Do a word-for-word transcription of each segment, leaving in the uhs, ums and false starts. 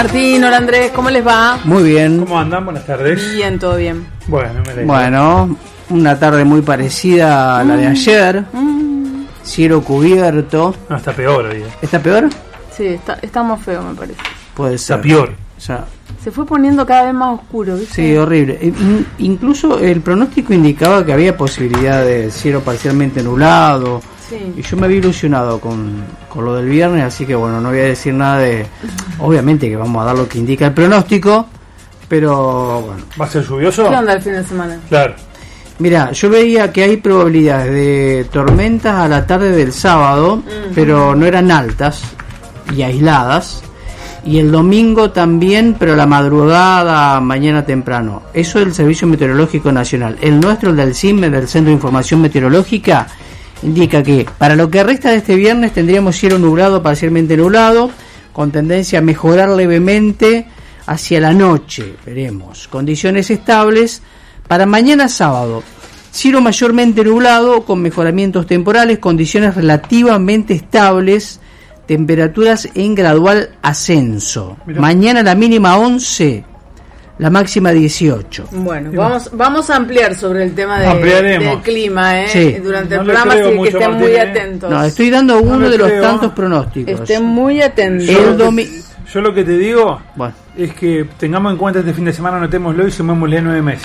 Martín, hola Andrés, ¿cómo les va? Muy bien. ¿Cómo andan? Buenas tardes. Bien, todo bien. Bueno, me alegro. Bueno, una tarde muy parecida a la de ayer. Mm. Cielo cubierto. No, está peor hoy. ¿Está peor? Sí, está, está más feo, me parece. Puede ser. Está peor. O sea, se fue poniendo cada vez más oscuro, ¿viste? Sí, horrible. In- incluso el pronóstico indicaba que había posibilidad de cielo parcialmente nublado. Sí. Y yo me había ilusionado con, con lo del viernes, así que bueno, no voy a decir nada de... Obviamente que vamos a dar lo que indica el pronóstico, pero bueno. ¿Va a ser lluvioso? ¿Qué onda el fin de semana? Claro. Mira, yo veía que hay probabilidades de tormentas a la tarde del sábado, uh-huh. pero no eran altas y aisladas. Y el domingo también, pero la madrugada, mañana temprano. Eso del Servicio Meteorológico Nacional. El nuestro, el del C I M, del Centro de Información Meteorológica, indica que para lo que resta de este viernes tendríamos cielo nublado, parcialmente nublado, con tendencia a mejorar levemente hacia la noche, veremos. Condiciones estables para mañana sábado. Cielo mayormente nublado, con mejoramientos temporales, condiciones relativamente estables, temperaturas en gradual ascenso. Mirá. Mañana la mínima once, la máxima dieciocho. Bueno, vamos vamos a ampliar sobre el tema de, del clima, ¿eh? Sí. Durante no el programa, así que estén muy atentos. No, estoy dando uno no de los creo. tantos pronósticos. Estén muy atentos. El domi- Yo lo que te digo bueno. es que tengamos en cuenta este fin de semana, anotémoslo y sumémosle nueve meses.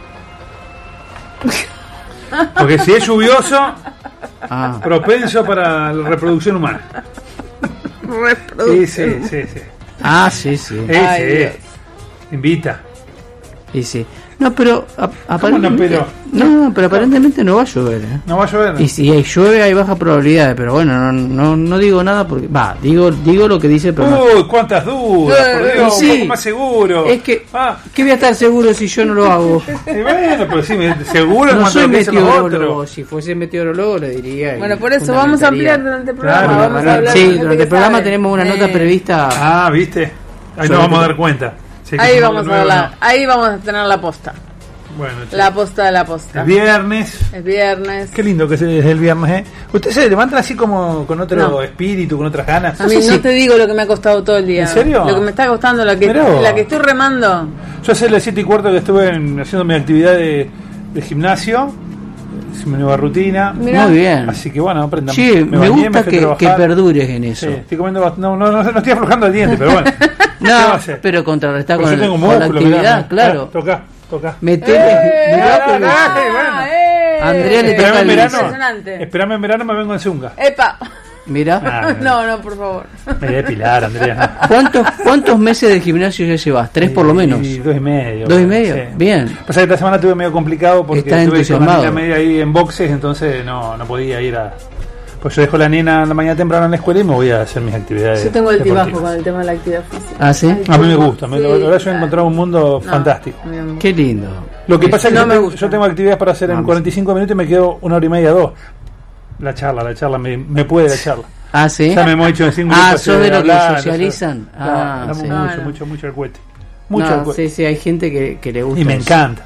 Porque si es lluvioso, ah. propenso para la reproducción humana. Reproducción. Sí, sí, sí, sí. Ah, sí, sí. Sí, Ay, sí. Invita. Sí, sí. No, pero a, aparentemente no, pero? No, pero aparentemente no va a llover, ¿eh? No va a llover. Y si hay llueve hay bajas probabilidades, pero bueno, no no no digo nada porque va, digo digo lo que dice el pronóstico. Uy, cuántas dudas, por Dios, sí. un poco más seguro. Es que ah. ¿qué voy a estar seguro si yo no lo hago? Sí, bueno, pero sí, seguro no soy meteorólogo, otros. si fuese meteorólogo le diría. Bueno, por eso vamos a ampliar durante el programa. Claro, vamos a hablar sí, de durante el programa sabe. Tenemos una nota eh. prevista. Ah, ¿viste? Ahí nos vamos a dar cuenta. Sí, ahí vamos a la, no. ahí vamos a tener la posta. Bueno, che. La posta de la posta. Es viernes. Es viernes. Qué lindo que es el viernes, ¿eh? Ustedes se levantan así como con otro no. espíritu, con otras ganas. A mí no sí. te digo lo que me ha costado todo el día. ¿En serio? Lo que me está costando, la que, la que estoy remando. Yo hace las siete y cuarto que estuve en, haciendo mi actividad de, de gimnasio. Hice mi nueva rutina. Mirá. Muy bien. Así que bueno, aprendan. Sí, me, me bañé, gusta me que, que perdures en eso. Sí, estoy comiendo bastante. No, no, no, no estoy aflojando el diente, pero bueno. No, pero contrarrestar con, el, con la actividad, mirá, claro. Ah, toca, toca. Metele. Eh, mirá, eh, bueno. eh, Andrea le toca en el verano. Esperame en verano, me vengo en Zunga. Epa. Mira. Ah, no, no, por favor. Me voy a depilar, Andrea. ¿Cuántos, ¿Cuántos meses de gimnasio ya llevas? ¿Tres por lo menos? Y dos y medio. ¿Dos y medio? Sí. Bien. Pasa que esta semana estuve medio complicado porque Está estuve con la niña media ahí en boxes, entonces no, no podía ir a... Pues yo dejo a la nena en la mañana temprano en la escuela y me voy a hacer mis actividades. Yo tengo el tibajo con el tema de la actividad física. ¿Ah, sí? A mí me gusta. Sí, me, la verdad, yo he encontrado un mundo no, fantástico. Qué lindo. Lo que pasa es que no yo, tengo, yo tengo actividades para hacer en cuarenta y cinco minutos y me quedo una hora y media, dos. La charla, la charla, me, me puede la charla. Ah, sí. Ya me hemos hecho en cinco ah, minutos. Ah, ¿sos de lo que socializan? No sé. Ah, claro, sí. mucho, mucho, mucho, mucho el cohete. Mucho no, el cohete. Sí, sí, hay gente que, que le gusta. Y me eso. encanta.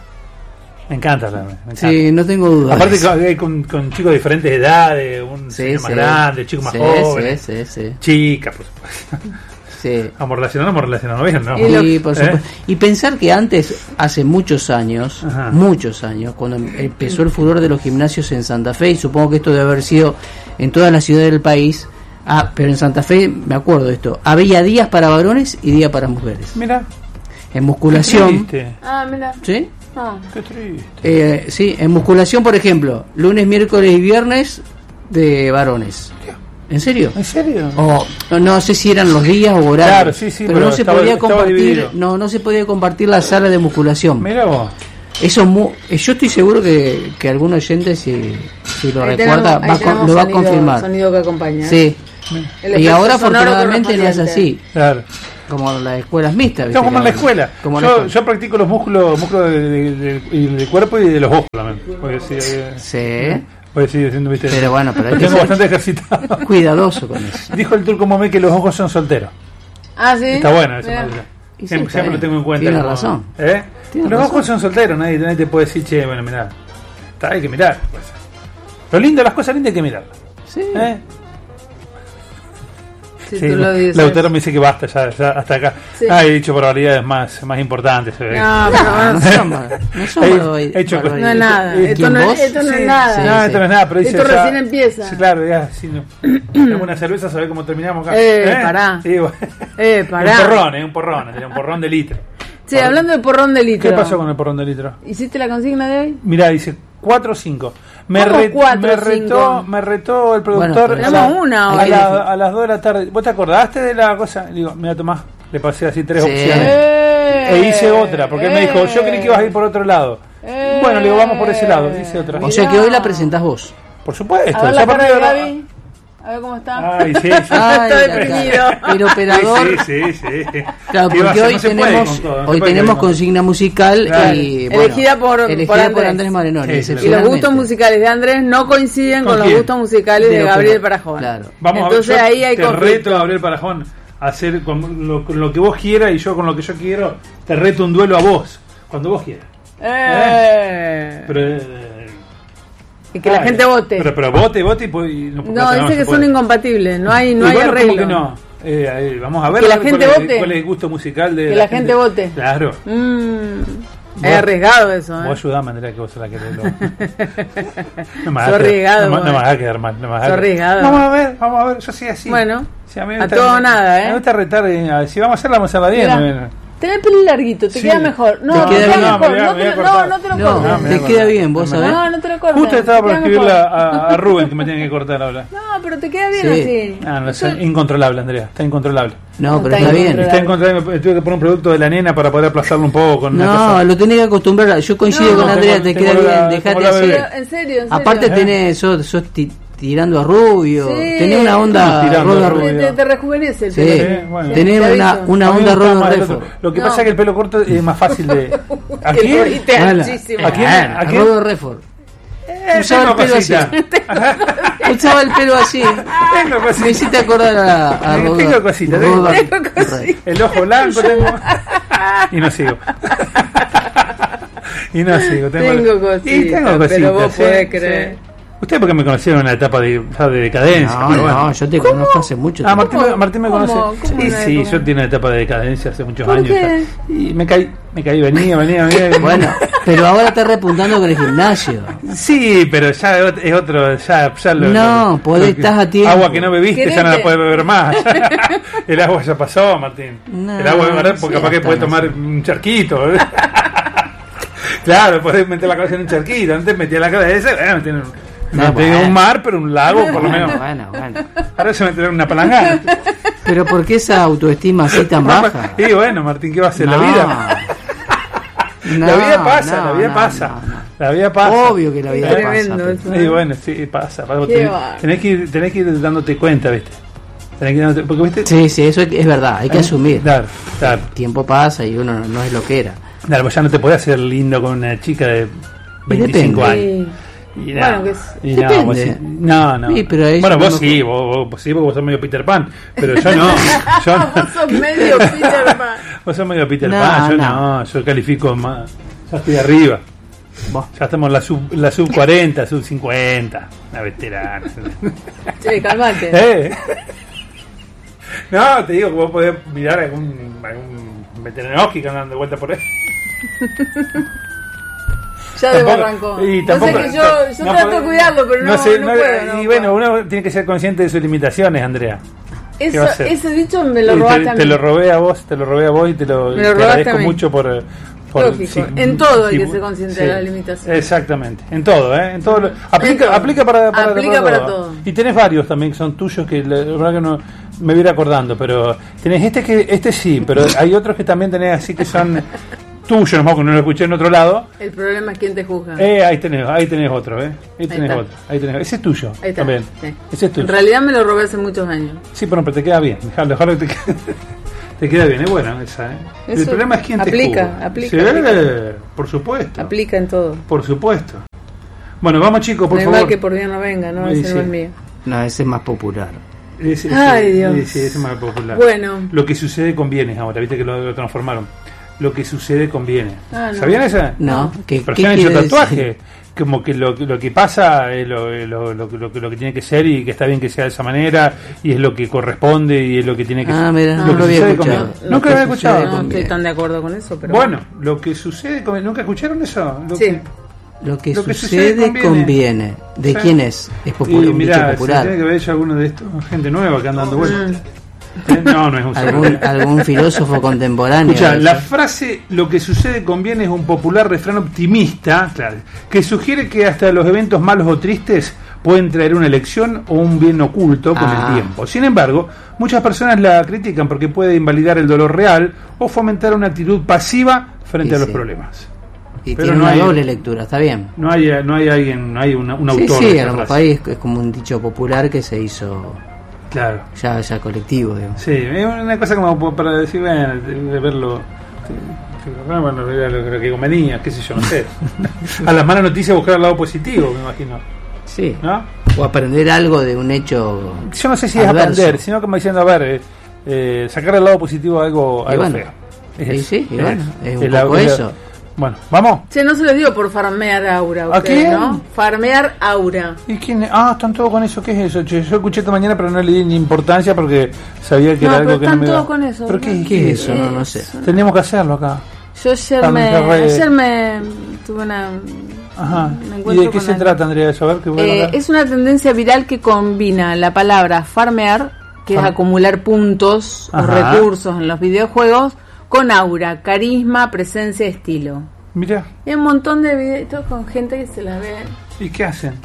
Me encanta, me encanta. Sí, no tengo duda. Aparte con, con, con chicos de diferentes edades, un sí, señor sí. más grande, chicos más sí, jóvenes, sí, sí, sí. chicas, por supuesto. Sí. Vamos relacionando, vamos relacionando bien, ¿no? Sí, por supuesto. ¿Eh? Y pensar que antes, hace muchos años, Ajá. muchos años, cuando empezó el furor de los gimnasios en Santa Fe, y supongo que esto debe haber sido en todas las ciudades del país, ah, pero en Santa Fe, me acuerdo de esto, había días para varones y días para mujeres. Mira. En musculación. Ah, mira. ¿Sí? Ah. Qué triste. Eh, sí, en musculación, por ejemplo, lunes, miércoles y viernes de varones. ¿En serio? ¿En serio? O no, no sé si eran los días o horarios. Claro, sí, sí, pero, pero no se estaba, podía estaba compartir, dividido. no, no se podía compartir la sala de musculación. Mira vos. Eso mu- yo estoy seguro que, que algún oyente si, si lo ahí recuerda tenemos, va con, lo va a sonido, confirmar. Sonido que acompaña. Sí. Y ahora afortunadamente no es así. Claro. Como las escuelas mixtas. No, como en la escuela. Como yo, la escuela. yo practico los músculos, músculos del de, de, de, de cuerpo y de los ojos también. Porque sí, eh, sí. Puede seguir diciendo, ¿viste? Pero bueno, pero hay que tengo ser bastante ejercitado. Cuidadoso con eso. Dijo el turco Momé que los ojos son solteros. Ah, sí. Está bueno eso. Sí, siempre siempre lo tengo en cuenta. Tiene como, razón. ¿eh? Tiene los razón. ojos son solteros, nadie, nadie te puede decir, che, bueno, mirá. Está, hay que mirar. Pues. Lo lindo, las cosas lindas hay que mirarlas. Sí. ¿Eh? Si sí, tú lo dices. Lautaro me dice que basta, ya, ya hasta acá. Sí. Ah, he dicho barbaridades más, más importantes. Se ve. No, pero No somos, no somos He- he hecho- no es nada. ¿Quién, Esto no, vos? esto no Sí, es nada. sí, no, esto no es nada, pero dice Esto ya- recién empieza. Sí, claro, ya, sí, no. Tenemos una cerveza, ¿sabés cómo terminamos acá? Eh, pará. Sí, bueno. Eh, pará. Un porrón, eh, un porrón, Andrea, un porrón de litro. Sí, hablando del porrón de litro. ¿Qué pasó con el porrón de litro? ¿Hiciste la consigna de hoy? Mirá, dice cuatro o cinco. Me, ¿Cómo re- cuatro, me, retó, cinco? me retó el Bueno, productor pero a, la- tenemos una a, hoy. la- a las dos de la tarde. ¿Vos te acordaste de la cosa? Digo, mira, Tomás, le pasé así tres Sí. opciones. Eh, E hice otra, porque él me dijo, yo creí que ibas a ir por otro lado. Eh. Bueno, le digo, vamos por ese lado. Hice otra. O sea que hoy la presentás vos. Por supuesto. A ver ya la a partir cara de de ahora- Gaby. A ver cómo está. Ay, sí, sí. Está Ay, la deprimido. cara. El operador. Sí, sí, sí. sí. Claro, ¿Qué iba a porque hacer? hoy No se puede tenemos, con todo, no se hoy puede tenemos con- consigna musical Claro. y bueno, Elegida por- elegida por por Andrés. Andrés Marenoni. Sí, sí, Y los excepcionalmente. gustos musicales de Andrés no coinciden ¿Con con, los quién? gustos musicales de, De lo Gabriel que- Parajón. Claro. Vamos Entonces a ver, yo ahí hay te conflicto. reto, Gabriel Parajón, a hacer con lo, con lo que vos quieras y yo con lo que yo quiero, te reto un duelo a vos, cuando vos quieras. Eh. Pero, eh, Y que la ay, gente vote. Pero, pero vote, vote y, pues, y no, No, se dice que se son puede. incompatibles, no hay, no Y hay bueno, ¿cómo arreglo. que no? Eh, ahí, vamos a ver Que la cuál gente es- vote. cuál es el gusto musical de Que la gente vote. Claro. Mm, Vos- es arriesgado eso, ¿eh? Vos ayudame, Andrea, que vos sos la que lo... no me Sos hagas quedar- arriesgado, no, me- no me vos. hagas quedar mal. No me hagas Sos quedar- arriesgado. Vamos a ver, vamos a ver, yo soy así. Bueno, Sí, a mí me a gusta- todo o nada, ¿eh? Me gusta retar, eh, a ver, si vamos a hacerla, vamos a hacerla bien. Mirá, eh. tenés el pelo larguito, te Sí. queda mejor. No, No, te queda queda bien. mejor. No, me voy a- No, me voy a te, lo- cortar. no, no te lo No, cortes. No, me te voy a queda acordar. bien, vos No, sabés. No, no te lo cortes. Justo estaba te por queda escribirle mejor. a, a Rubén que me tiene que cortar ahora. No, pero te queda bien Sí. así. Ah, no, es incontrolable, Andrea, está incontrolable. No, pero Está está bien. incontrolable. Está incontrolable, tuve que poner un producto de la nena para poder aplazarlo un poco con una No, cosa. lo tenés que acostumbrar. Yo coincido No, con Andrea, tengo- te tengo queda la- bien, tengo dejate la así. bebé. Pero, en serio, en serio. Aparte ¿Eh? tenés, sos, sos ti- tirando a rubio, Sí. tenés una onda Tirando a Roda rubio. te, te, te rejuvenece el Sí, pelo. Sí, bueno. tenés te una, aviso. una A mí me onda gusta Roda más el Refo. otro. Lo que No. pasa es que el pelo corto es más fácil de. ¿A El quién? gorrite Bueno, anchísimo. ¿A quién? bueno, ¿A quién? Rodo Reford. Eh, Usaba tengo el pelo así. cosita. Usaba el pelo así. Tengo Me cosita. hiciste acordar a, a Tengo Rodo. cosita, Rodo tengo Reford. El ojo blanco tengo. Y no sigo. Y no sigo. Tengo, Tengo cositas, y tengo pero cositas, vos sí, podés sí. creer. Ustedes porque me conocieron en una etapa de, ya de decadencia. No, pero bueno. no, yo te conozco hace mucho Ah, tiempo. Martín, me- Martín me ¿Cómo? conoce. ¿Cómo Sí, una sí, época? yo tengo una etapa de decadencia hace muchos ¿Por años. qué? ya. Y me caí, me caí, venía, venía, venía. Bueno, pero ahora estás repuntando con el gimnasio. Sí, pero ya es otro, ya, ya lo, No, lo- podés, lo que- estás a tiempo. Agua que no bebiste ya no la Querete. puedes beber más. El agua ya pasó, Martín. No, el agua de verdad, porque sí, capaz que está puedes bien, tomar sí. un charquito. Claro, podés meter la cabeza en un charquito. Antes metía la cabeza, bueno, tiene un, No, no tenía bueno. un mar, pero un lago por lo Bueno, menos. bueno, bueno. Ahora se mete en una palangana. Pero ¿por qué esa autoestima así tan baja? Y bueno, Martín, ¿qué va a hacer? La No. vida. No, la vida pasa, no, la vida no, pasa. no, no. La vida pasa. Obvio que la vida Es pasa. tremendo pero- eso. Y bueno, sí, pasa. pasa. Qué Tenés, bárbaro. tenés que ir, tenés que ir dándote cuenta, ¿viste? Tenés que ir dándote, porque, ¿viste? Sí, sí, eso es es verdad, hay que asumir. Claro, claro. El tiempo pasa y uno no, no es lo que era. Claro, pues ya no te podés hacer lindo con una chica de veinticinco depende. años. Sí. Y Bueno, no, que es- y no, depende. vos sí- no, no. Sí, pero a ella bueno, vos no- sí, vos, vos sí, porque vos sos medio Peter Pan, pero yo no. Yo no. Vos sos medio Peter Pan. Vos sos medio Peter No, Pan, yo no. no. Yo califico más. Ya estoy arriba. Vos. Ya estamos en la sub, la sub cuarenta, sub cincuenta. Una veterana. Che, calmate. ¿Eh? No, te digo que vos podés mirar a algún, algún veteranoski que anda dando vuelta por ahí. Ya de Tampoco- arrancó. y No tampoco- sé que yo, yo no trato podés- de cuidarlo, pero no, sé, no puedo. no y bueno, puedo. uno tiene que ser consciente de sus limitaciones, Andrea. ¿qué Eso, va a hacer? ese dicho me lo Y robaste te, a mí. te lo robé a vos, te lo robé a vos y te lo Me lo te robaste agradezco a mí. mucho por, por Lógico, en todo hay que ser consciente de las limitaciones. Exactamente, en todo, ¿eh? En todo lo- aplica, todo. aplica para, para, Aplica para todo. Y tenés varios también que son tuyos que la, la verdad que no me voy a ir acordando, pero tenés este que este sí, pero hay otros que también tenés así que son tuyos, nomás que no lo escuché en otro lado. El problema es quién te juzga. Eh, ahí tenés, ahí tenés otro, ¿eh? Ahí tenés está. otro, ahí tenés. Ese es tuyo Ahí está. también. Sí. Ese es tuyo. En realidad me lo robé hace muchos años. Sí, pero, pero te queda bien. Dejalo, dejalo que te quede. Te queda bien, es bueno esa, ¿eh? Eso El problema es quién te aplica, juzga. aplica, Sí, aplica. por supuesto. Aplica en todo. Por supuesto. Bueno, vamos chicos, por no hay favor. mal que por Dios no venga, ¿no? Sí, Ese sí. no es mío. No, ese es más popular. Ese- ese- Ay, Dios. ese- ese es más popular. Bueno. Lo que sucede con bienes ahora, viste que lo, lo transformaron. lo que sucede conviene. Ah, no. ¿Sabían esa? No, ¿qué, Pero qué han hecho quiere tatuaje. decir? Como que lo, lo que pasa es lo, lo, lo, lo, lo que tiene que ser y que está bien que sea de esa manera y es lo que corresponde y es lo que tiene que Ah, ser. mira, Lo no que lo había sucede escuchado. conviene. Nunca lo había escuchado. No Conviene. estoy tan de acuerdo con eso, pero Bueno, lo que sucede conviene. ¿Nunca escucharon eso? Lo Sí. que- Lo que, Lo que sucede, sucede conviene. conviene. ¿De Sí. quién es? Es popular, Y un mirá, dicho se popular. tiene que haber hecho alguno de estos, gente nueva que anda dando vueltas. Eh, No, no es un ¿Algún, secreto. algún filósofo contemporáneo. Escucha, de la eso? frase "lo que sucede conviene" es un popular refrán optimista, claro, que sugiere que hasta los eventos malos o tristes pueden traer una lección o un bien oculto con Ah. el tiempo. Sin embargo, muchas personas la critican porque puede invalidar el dolor real o fomentar una actitud pasiva frente Sí, a los sí. problemas. Y pero tiene no una hay- doble lectura, está bien. No hay, no hay alguien, no hay una- un Sí, autor. sí, de a esa lo mejor frase. ahí es, es como un dicho popular que se hizo Claro. ya, ya colectivo, digamos. Sí, es una cosa como para decir, bueno, de verlo. Bueno, era lo, lo que convenía, qué sé yo, no sé. A las malas noticias buscar el lado positivo, me imagino. Sí. ¿No? O aprender algo de un hecho. Yo no sé si es adverso. aprender, sino como diciendo, a ver, eh, eh, sacar el lado positivo a algo, Y algo bueno, feo. Es y eso, sí, y bueno, es un la- poco es la- eso. Bueno, vamos. Che, no se los digo por farmear aura. ¿A ustedes, quién? ¿no? Farmear aura. ¿Y quién? Ah, están todos con eso. ¿Qué es eso? Che, yo escuché esta mañana, pero no le di ni importancia porque sabía que No, era algo pero que no están me iba. todos con eso, ¿Pero ¿no? qué, ¿Qué es eso? No, no sé. Eso. Tenemos que hacerlo acá. Yo ayer Están me, en redes. ayer me tuve una. Ajá. me ¿Y encuentro de qué con se algo. trata, Andrea? Eso, a ver, qué bueno. Eh, es una tendencia viral que combina la palabra farmear, que Far- es acumular puntos o Ajá. recursos en los videojuegos, con aura, carisma, presencia, estilo. Mira, Hay un montón de videitos con gente que se la ve. ¿y qué hacen?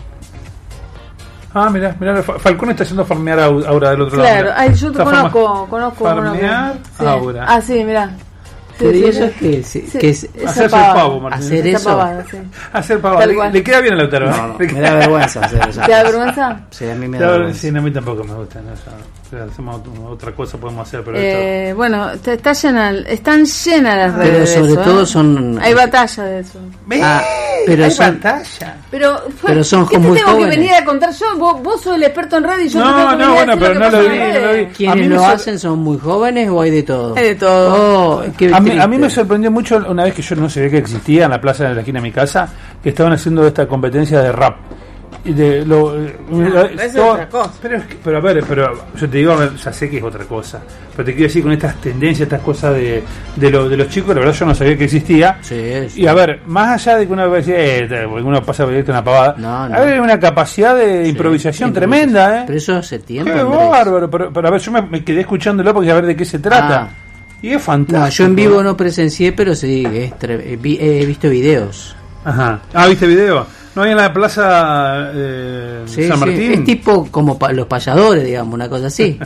Ah, mira, mira, Falcón está haciendo farmear au- aura del otro Claro, lado. ay, yo te Está conozco, farma- conozco. Farmear conozco. Sí. aura. Ah, sí, mira. Pero ¿y eso es qué? Sí, Sí, ¿qué es? esa Hacerse el pavada. pavo, Martín. Hacer Esa eso. pavada, sí. Hacer pavada. Tal Le, cual. le queda bien a Lautaro. No, ¿eh? no, Le me queda- da vergüenza hacer eso. ¿Te da vergüenza? Sí, a mí me La da verdad, vergüenza. sí, no, a mí tampoco me gusta. ¿no? O sea, o sea, hacemos ot- otra cosa, podemos hacer, pero Eh, bueno, te- está llena, están llenas las redes. Pero de sobre eso, todo ¿eh? son. Hay batalla de eso. esto. Ah, pero hay son- batalla. Pero, Pero son ¿qué te muy tengo jóvenes. que venir a contar yo? Vos, vos sos el experto en radio y yo te No, tengo que no, venir a bueno, decir pero lo que no pasa lo en vi, las no lo redes. vi. A ¿Quiénes mí me lo sor- hacen son muy jóvenes o hay de todo? Hay de todo. Oh, qué A mí, a mí triste. me sorprendió mucho una vez que yo no sabía que existía en la plaza de la esquina de mi casa, que estaban haciendo esta competencia de rap. Y de lo, eh, eso es todo- otra cosa. Pero, es que- pero a ver, pero yo te digo, a ver, ya sé que es otra cosa. Pero te quiero decir, con estas tendencias, estas cosas de, de, lo, de los chicos, la verdad yo no sabía que existía. Sí, sí. Y a ver, más allá de que uno va a decir, eh, uno pasa a pedirte una pavada, No, no. hay una capacidad de improvisación Sí, tremenda, ¿eh? Pero eso hace tiempo. Qué Andrés. bárbaro, pero, pero a ver, yo me, me quedé escuchándolo porque a ver de qué se trata. Ah. Y es fantástico. No, yo en vivo no presencié, pero sí, es tre- eh, vi- he visto videos. Ajá. Ah, ¿viste video? No hay en la plaza eh, Sí, San sí, Martín. es tipo como pa- los payadores, digamos, una cosa así.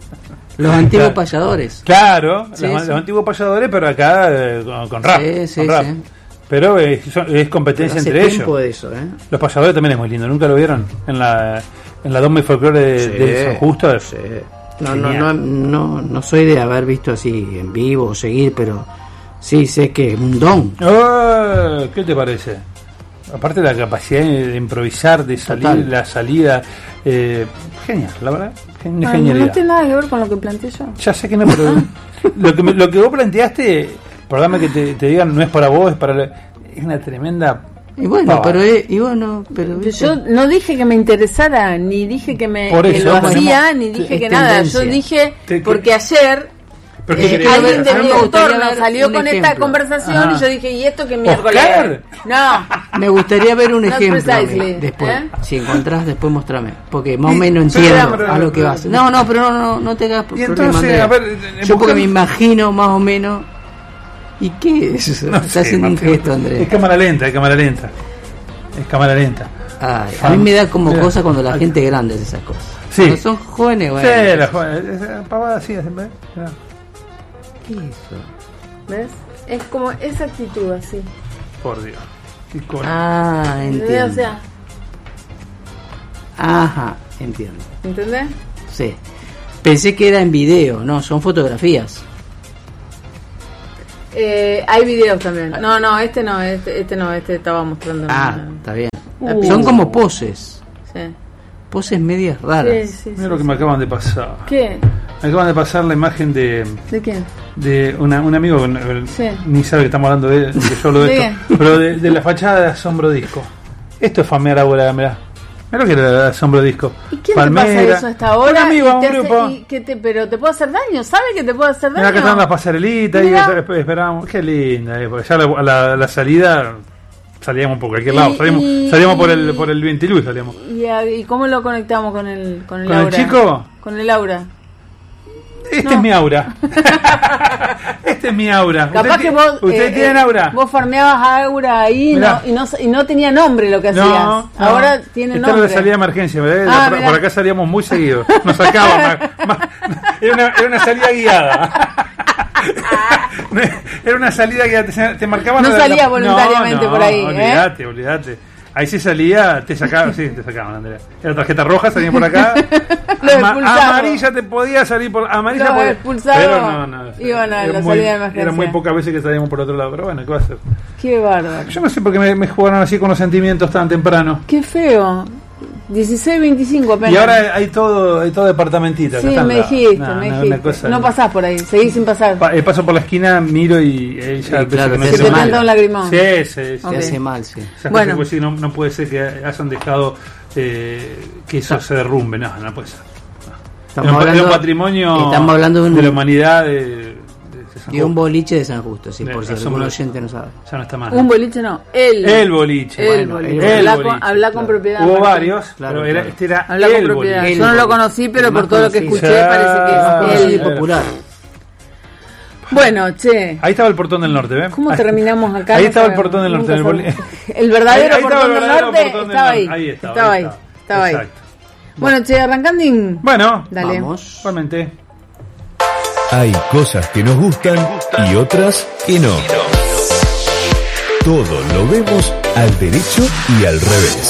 Los antiguos Claro. payadores. Claro, Sí, los, sí. los antiguos payadores, pero acá eh, con, con rap. Sí, sí, con rap. sí. Pero es, son- es competencia Hace entre tiempo ellos. de eso, ¿eh? Los payadores también es muy lindo, ¿nunca lo vieron? En la en la Doma y Folclore de, Sí, de San Justo. sí. No, no, Genial. no, no, no soy de haber visto así en vivo o seguir, pero sí sé que es un don. Oh, ¿qué te parece? Aparte de la capacidad de improvisar, de salir, Total. la salida, eh, genial, la verdad, gen- Ay, genialidad. no tiene nada que ver con lo que planteé yo. Ya sé que no, pero lo que me- lo que vos planteaste, perdóname que te, te digan, no es para vos, es para la- es una tremenda. Y bueno, pavada. pero eh, y bueno, pero ¿viste? Yo no dije que me interesara, ni dije que me Por que eso, lo bueno, hacía, ni dije es que nada. tendencia. Yo dije Te- porque ayer ¿Pero eh, qué querés alguien ver? de A mí mi me gustaría entorno ver salió un con esta ejemplo. conversación Ajá. y yo dije, ¿y esto qué miércoles? ¿Oscar? No. Me gustaría ver un Not ejemplo a mí, precisely, después. ¿eh? Si encontrás, después mostrame. Porque más o Y- menos pero, entiendo pero, a lo que pero- vas. No, no, pero no, no, no te hagas Y problema, entonces, Andrea. a ver, eh, Yo porque buscar- me imagino más o menos. ¿Y qué es eso? No Estás sé, haciendo un Martín. gesto, Es Andrés. cámara lenta, es cámara lenta. Es cámara lenta. Ay, a mí me da como Mira. cosa cuando la gente grande hace esas cosas. Sí. Cuando son jóvenes, bueno. Sí, la joven, esa pavada así, así, ¿ves? Mirá. ¿Qué es eso? ¿Ves? Es como esa actitud así. Por Dios. Qué cola. Ah, entiendo. O sea, Ajá, entiendo. ¿entendés? Sí. Pensé que era en video, no, son fotografías. Eh, hay videos también. No, no, este no, este, este no, este estaba mostrando. Ah, una- está bien. Uh. Son como poses. Sí. Poses medias raras. Sí, sí, Mira sí, lo que sí. me acaban de pasar. ¿Qué? Me acaban de pasar la imagen de... ¿De quién? De una, un amigo, Sí. ni sabe que estamos hablando de, de que yo hablo de, ¿De esto, pero de, de la fachada de Asombro Disco. Esto es famear ahora, mirá. Mirá lo que era Asombro Disco. ¿Y quién Palmera, te pasa eso hasta ahora? un amigo, y un te hace- grupo. y que te, pero te puede hacer daño, ¿sabe que te puede hacer daño? Mirá que están las pasarelitas y Mirá. esperábamos. Qué linda, eh, porque ya la, la, la salida salíamos por cualquier lado. Y- Salíamos, y- salíamos por el por el Ventiluz, salíamos. ¿Y, a- y cómo lo conectamos con el con el ¿Con el aura? chico? Con el aura. Este No. es mi aura. Este es mi aura. Capaz ¿Usted que ti- vos ¿Ustedes eh, tienen eh, aura? Vos farmeabas aura ahí Mirá. no, y, no, y no tenía nombre lo que hacías. No, no. Ahora tiene Esta era nombre. la salida de emergencia, ¿verdad? Ah, por, mirá. por acá salíamos muy seguido. Nos sacaban. más- más- era, una, era una salida guiada. Era una salida que te, te marcaban. No la- salía la- voluntariamente no, por ahí, ¿eh? Olvídate, olvídate. Ahí sí salía, te sacaban, sí, te sacaban, Andrea. Era tarjeta roja, salían por acá. Los Ama- expulsados. amarilla te podía salir por amarilla. Los podía- expulsados pero no, no. iban a era la muy- salida de emergencia. Eran muy pocas veces que salíamos por otro lado, pero bueno, ¿qué va a hacer? Qué bárbaro. Yo no sé por qué me, me jugaron así con los sentimientos tan temprano. Qué feo. dieciséis veinticinco apenas. Y ahora hay todo, hay todo departamentito. Sí, acá me está la- dijiste, no, me no, dijiste. una cosa- No pasás por ahí, seguís sin pasar. Pa- eh, paso por la esquina, miro y ella Sí, claro, te Se hace te mal. canta un lagrimón. Sí, sí, sí. Ok. Te hace mal, sí. Ya Bueno. bueno. No, no puede ser que hayan dejado eh, que eso se derrumbe. No, no puede ser. Estamos Era un, hablando, era un patrimonio estamos hablando de, un, de la humanidad. De, de San de un Juan. boliche de San Justo, sí, De- por si de algún Asombro- oyente no sabe. Ya no está más. Un boliche no, el. El boliche. El Bueno, boliche. el habla, boliche, con, habla con claro. propiedad. Hubo Martín. varios, Claro, pero era, claro. este era Habla el con propiedad. boliche. El Yo no lo boliche. conocí, pero El por más todo lo que conocido. escuché Ya. parece que Más es conocido y el. popular. Bueno, che. Ahí estaba el portón del norte, ¿ves? ¿Cómo terminamos acá? Ahí No estaba el sabemos. portón del norte. Nunca del boli- sabemos. El verdadero Ahí- ahí estaba portón el del verdadero norte portón del estaba ahí. norte. Ahí estaba, Estaba ahí ahí. estaba. Estaba ahí. Exacto. Bueno, che, arrancandín. Bueno, Dale. Vamos. igualmente. Hay cosas que nos gustan y otras que no. Todo lo vemos al derecho y al revés.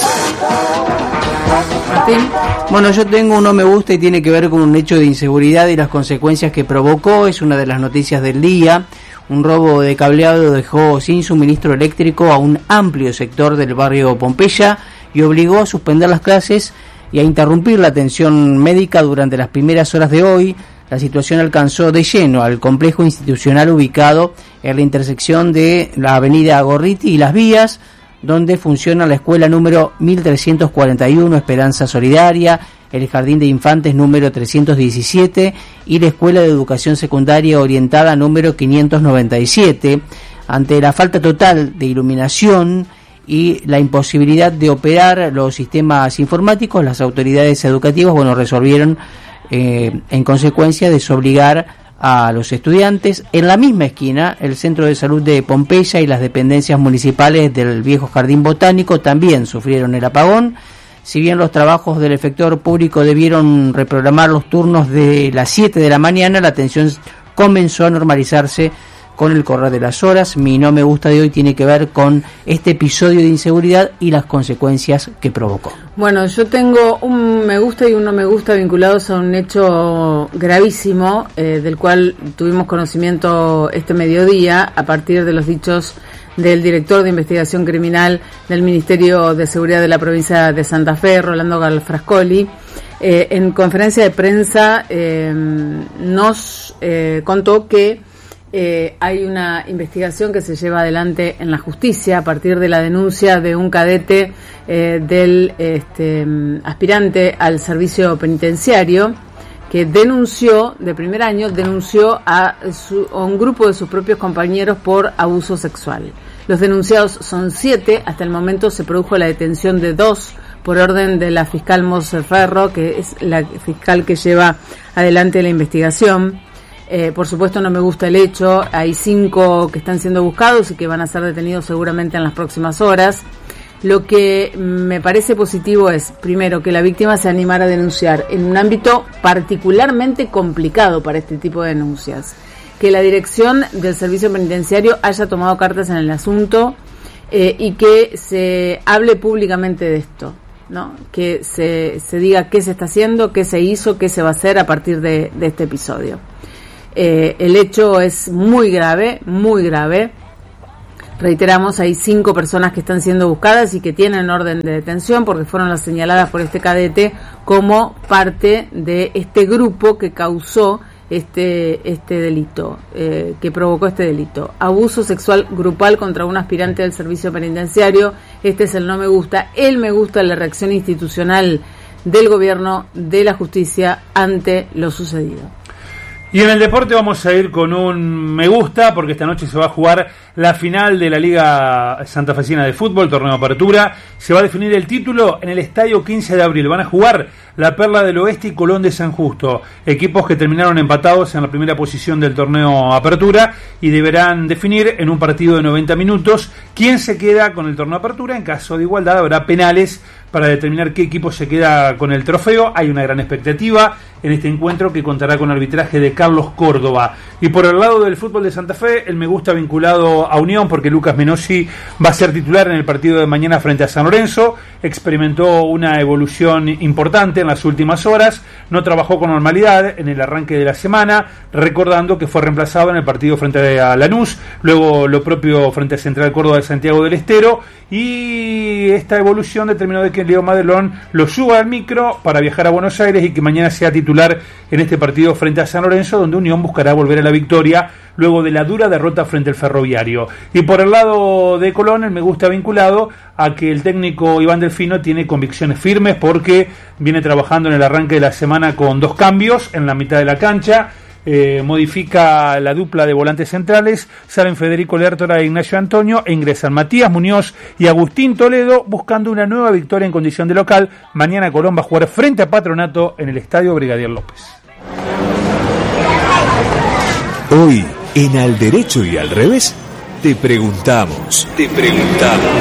Martín. Bueno, yo tengo un no me gusta y tiene que ver con un hecho de inseguridad y las consecuencias que provocó. Es una de las noticias del día. Un robo de cableado dejó sin suministro eléctrico a un amplio sector del barrio Pompeya y obligó a suspender las clases y a interrumpir la atención médica durante las primeras horas de hoy. La situación alcanzó de lleno al complejo institucional ubicado en la intersección de la avenida Gorriti y Las Vías, donde funciona la escuela número mil trescientos cuarenta y uno Esperanza Solidaria, el jardín de infantes número trescientos diecisiete y la escuela de educación secundaria orientada número quinientos noventa y siete. Ante la falta total de iluminación y la imposibilidad de operar los sistemas informáticos, las autoridades educativas, bueno, resolvieron eh, en consecuencia desobligar a los estudiantes. En la misma esquina, el Centro de Salud de Pompeya y las dependencias municipales del viejo Jardín Botánico también sufrieron el apagón. Si bien los trabajos del efector público debieron reprogramar los turnos de las siete de la mañana, la atención comenzó a normalizarse con el correr de las horas. Mi no me gusta de hoy tiene que ver con este episodio de inseguridad y las consecuencias que provocó. Bueno, yo tengo un me gusta y un no me gusta vinculados a un hecho gravísimo eh, del cual tuvimos conocimiento este mediodía a partir de los dichos del director de investigación criminal del Ministerio de Seguridad de la provincia de Santa Fe, Rolando Galfrascoli. Eh, en conferencia de prensa eh, nos eh, contó que Eh, hay una investigación que se lleva adelante en la justicia a partir de la denuncia de un cadete eh, del este, aspirante al servicio penitenciario que denunció, de primer año, denunció a, su, a un grupo de sus propios compañeros por abuso sexual. Los denunciados son siete, hasta el momento se produjo la detención de dos por orden de la fiscal Moserferro, que es la fiscal que lleva adelante la investigación. Eh, por supuesto no me gusta el hecho, hay cinco que están siendo buscados y que van a ser detenidos seguramente en las próximas horas. Lo que me parece positivo es, primero, que la víctima se animara a denunciar en un ámbito particularmente complicado para este tipo de denuncias. Que la dirección del servicio penitenciario haya tomado cartas en el asunto eh, y que se hable públicamente de esto, ¿no? Que se, se diga qué se está haciendo, qué se hizo, qué se va a hacer a partir de, de este episodio. Eh, el hecho es muy grave, muy grave. Reiteramos, hay cinco personas que están siendo buscadas y que tienen orden de detención porque fueron las señaladas por este cadete como parte de este grupo que causó este este delito, eh, que provocó este delito. Abuso sexual grupal contra un aspirante del servicio penitenciario. Este es el no me gusta. El me gusta la reacción institucional del gobierno, de la justicia ante lo sucedido. Y en el deporte vamos a ir con un me gusta, porque esta noche se va a jugar la final de la Liga Santafesina de Fútbol, torneo de apertura. Se va a definir el título en el Estadio quince de abril. Van a jugar la Perla del Oeste y Colón de San Justo, equipos que terminaron empatados en la primera posición del torneo apertura, y deberán definir en un partido de noventa minutos quién se queda con el torneo apertura. En caso de igualdad habrá penales para determinar qué equipo se queda con el trofeo. Hay una gran expectativa en este encuentro, que contará con arbitraje de Carlos Córdoba. Y por el lado del fútbol de Santa Fe, el me gusta vinculado a Unión, porque Lucas Menossi va a ser titular en el partido de mañana frente a San Lorenzo. Experimentó una evolución importante en las últimas horas, no trabajó con normalidad en el arranque de la semana, recordando que fue reemplazado en el partido frente a Lanús, luego lo propio frente a Central Córdoba de Santiago del Estero, y esta evolución determinó de que Leo Madelón lo suba al micro para viajar a Buenos Aires y que mañana sea titular en este partido frente a San Lorenzo, donde Unión buscará volver a la victoria luego de la dura derrota frente al Ferroviario. Y por el lado de Colón, el me gusta vinculado a que el técnico Iván Delfino tiene convicciones firmes, porque viene trabajando en el arranque de la semana con dos cambios en la mitad de la cancha. Eh, modifica la dupla de volantes centrales, salen Federico Lertora e Ignacio Antonio, e ingresan Matías Muñoz y Agustín Toledo, buscando una nueva victoria en condición de local. Mañana Colón va a jugar frente a Patronato en el Estadio Brigadier López. Hoy, en Al Derecho y Al Revés, te preguntamos, te preguntamos.